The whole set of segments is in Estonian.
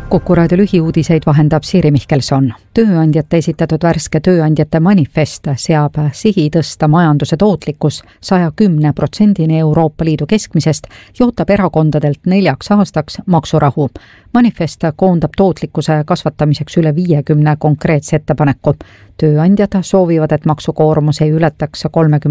Kuku raadio lühiuudiseid vahendab Siiri Mihkelson. Tööandjate esitatud värske tööandjate manifest seab sihi tõsta majanduse tootlikkus 110% Euroopa Liidu keskmisest ja ootab erakondadelt 4 aastaks maksurahu. Manifest koondab tootlikkuse kasvatamiseks üle 50 konkreetse ettepaneku. Tööandjad soovivad, et maksukoormus ei ületaks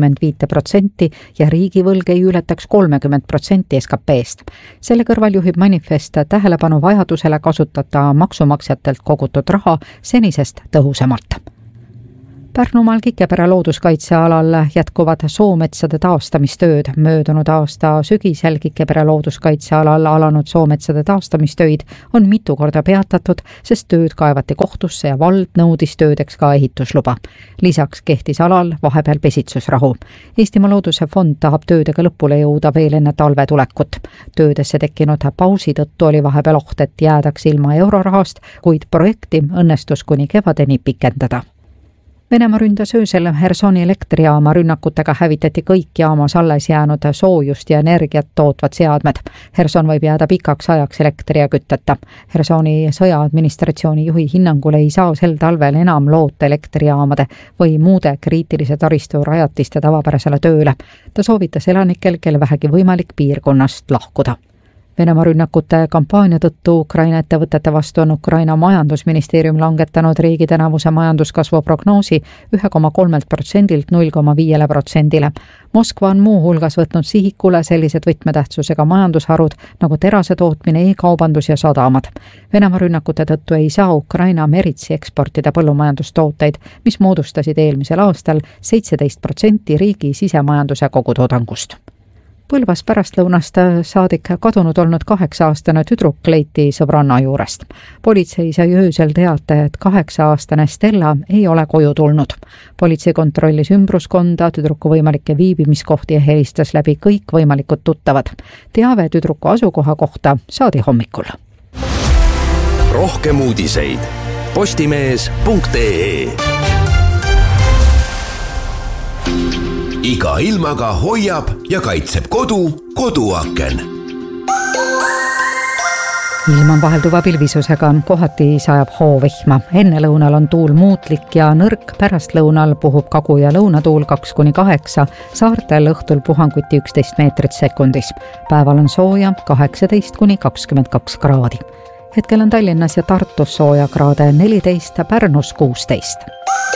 35% ja riigivõlg ei ületaks 30% SKP-st. Selle kõrval juhib manifest tähelepanu vajadusele kasutada maksumaksjatelt kogutud raha senisest tõhusamalt. Pärnumaal Kikepere looduskaitsealal jätkuvad soometsade taastamistööd. Möödunud aasta sügisel Kikepere looduskaitsealal alanud soometsade taastamistöid on mitu korda peatatud, sest tööd kaevati kohtusse ja vald nõudis töödeks ka ehitusluba. Lisaks kehtis alal vahepeal pesitsusrahu. Eestimaa Looduse Fond tahab töödega lõpule jõuda veel enne talve tulekut. Töödesse tekkinud pausi tõttu oli vahepeal oht, et jäädaks ilma eurorahast, kuid projekti õnnestus kuni kevadeni pikendada. Venemaa ründas öösel Hersoni elektrijaama. Rünnakutega hävitati kõik jaamas alles jäänud soojust ja energiat tootvad seadmed. Herson võib jääda pikaks ajaks elektri ja kütteta. Hersoni sõjaadministratsiooni juhi hinnangul ei saa sel talvel enam loota elektrijaamade või muude kriitilise taristu rajatiste tavapärasele tööle. Ta soovitas elanikel, kel vähegi võimalik piirkonnast lahkuda. Venemaa rünnakute kampaania tõttu Ukraina ettevõtete vastu on Ukraina majandusministeerium langetanud riigi tänavuse majanduskasvu prognoosi 1,3%-lt 0,5%-le. Moskva on muu hulgas võtnud sihikule sellised võtmetähtsusega majandusharud nagu terase tootmine, e-kaubandus ja sadamad. Venemaa rünnakute tõttu ei saa Ukraina meritsi eksportida põllumajandustooteid, mis moodustasid eelmisel aastal 17% riigi sisemajanduse kogutoodangust. Põlvas pärastlõunast saadik kadunud olnud 8-aastane tüdruk leiti sõbranna juurest. Politsei sai öösel teate, et 8-aastane Stella ei ole koju tulnud. Politsei kontrollis ümbruskonda, tüdruku võimalikke viibimiskohti ja helistas läbi kõik võimalikud tuttavad. Teave tüdruku asukoha kohta saadi hommikul. Rohkem uudiseid postimees.ee. Iga ilmaga hoiab ja kaitseb koduaken. Ilm on vahelduva pilvisusega, kohati sajab hoovihma. Enne lõunal on tuul muutlik ja nõrk, pärastlõunal puhub kagu- ja lõunatuul 2-8, saartel õhtul puhanguti 11 meetrit sekundis. Päeval on sooja 18-22 kraadi. Hetkel on Tallinnas ja Tartus sooja kraade 14, Pärnus 16.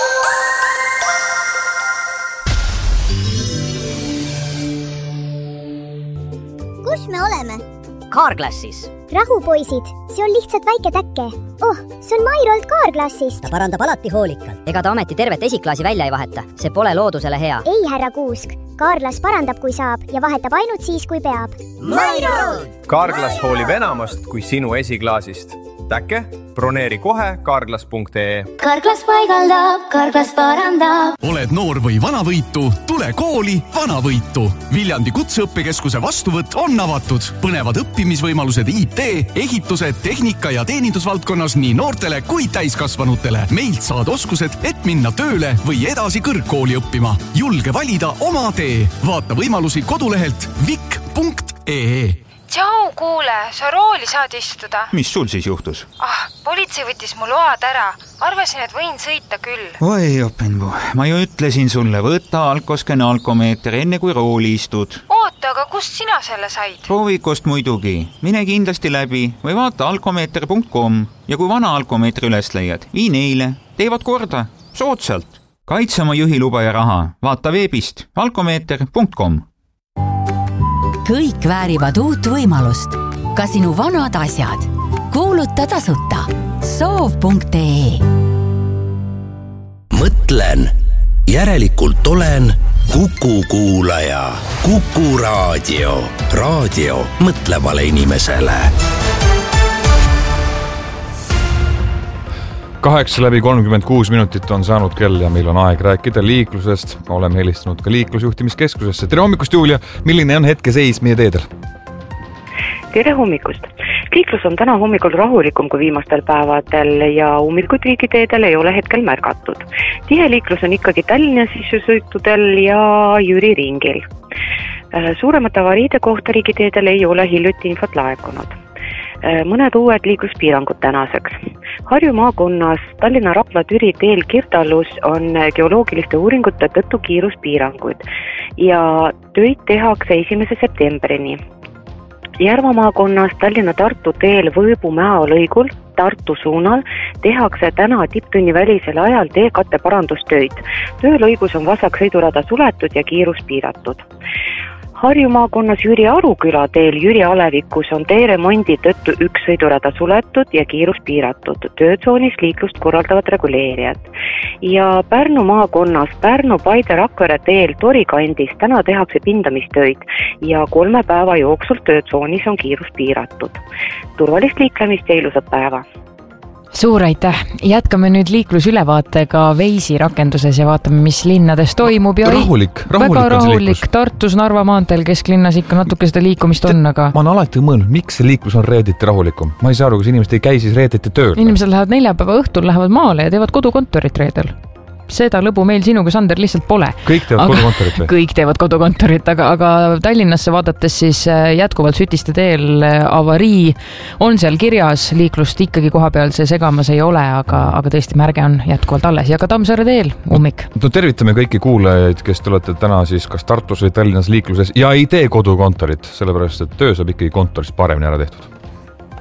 Kus me oleme? Carglassis. Rahu, poisid, see on lihtsalt väike täkke. Oh, see on Mairolt Carglassist. Ta parandab alati hoolikalt. Ega ta ometi tervet esiklaasi välja ei vaheta. See pole loodusele hea. Ei, härra Kuusk. Carglass parandab, kui saab ja vahetab ainult siis, kui peab. Mairolt! Carglass hoolib enamast kui sinu esiklaasist. Täkke? Broneeri kohe Carglass.ee. Carglass paigaldab, Carglass parandab. Oled noor või vanavõitu? Tule kooli Vanavõitu. Viljandi kutseõppekeskuse vastuvõtt on avatud. Põnevad õppimisvõimalused IT, ehitused, tehnika ja teenindusvaldkonnas nii noortele kui täiskasvanutele. Meilt saad oskused, et minna tööle või edasi kõrgkooli õppima. Julge valida oma tee. Vaata võimalusi kodulehelt vik.ee. Tšau, kuule, sa rooli saad istuda. Mis sul siis juhtus? Politsei võttis mu load ära. Arvasin, et võin sõita küll. Oi, opengu. Ma ju ütlesin sulle, võta alkoskene alkomeeter enne kui rooli istud. Oota, aga kust sina selle said? Proovikust muidugi. Mine kindlasti läbi või vaata alkomeeter.com ja kui vana alkomeetri üles leiad, vii neile. Teevad korda. Soodsalt. Kaitse oma juhiluba ja raha. Vaata veebist alkomeeter.com. Kõik väärivad uut võimalust. Ka sinu vanad asjad. Kuuluta tasuta. Soov.ee. Mõtlen. Järelikult olen Kuku kuulaja. Kuku raadio. Raadio mõtlevale inimesele. 8:36 on saanud kell ja meil on aeg rääkida liiklusest. Oleme helistanud ka liiklusjuhtimiskeskusesse. Tere hommikust, Julia! Milline on hetkeseis meie teedel? Tere hommikust! Liiklus on täna hommikul rahulikum kui viimastel päevadel ja ummikuid riigiteedel ei ole hetkel märgatud. Tihe liiklus on ikkagi Tallinna sissesõitudel ja Jüri ringil. Suuremate avariide kohta riigiteedel ei ole hiljuti infot laekunud. mõned uued liikluspiirangud tänaseks. Harju maakonnas Tallinna Rapla-Türi teel Kirtalus on geoloogiliste uuringute tõttu kiiruspiiranguid ja töid tehakse 1. septembrini. Järva maakonnas Tallinna-Tartu teel Võõbu-Mäo lõigul Tartu suunal tehakse täna tipptunni välisel ajal teekatte parandustöid. Töölõigus on vasak sõidurada suletud ja kiirus piiratud. Harju maakonnas Jüri Aruküla teel Jüri Alevikus on teeremondi tõttu üks sõidurada suletud ja kiirus piiratud. Töötsoonis liiklust korraldavad reguleerijad. Ja Pärnu maakonnas Pärnu-Paide-Rakvere teel Tori kandis täna tehakse pindamistöid ja 3 päeva jooksul töötsoonis on kiirus piiratud. Turvalist liiklemist ja ilusat päeva! Suur aitäh! Jätkame nüüd liiklusülevaatega Veisi rakenduses ja vaatame, mis linnades toimub. Ja väga rahulik. Tartus, Narva maanteel kesklinnas ikka natuke seda liikumist on, aga... Ma olen alati mõelnud, miks see liiklus on reedeti rahulikum. Ma ei saa aru, kas inimesed ei käi siis reedeti tööl. Inimesed lähevad neljapäeva õhtul, lähevad maale ja teevad kodukontorit reedel. Seda lõbu meil sinuga, Sander, lihtsalt pole. Kõik teevad kodukontorit või? Kõik teevad kodukontorit, aga Tallinnasse vaadates siis jätkuvalt Sütiste teel avarii on seal kirjas, liiklust ikkagi kohapeal see segamas ei ole, aga tõesti märge on jätkuvalt alles ja ka Tammsaare teel ummik. No tervitame kõiki kuulajaid, kes te olete täna siis kas Tartus või Tallinnas liikluses ja ei tee kodukontorit, sellepärast et töö saab ikkagi kontoris paremini ära tehtud.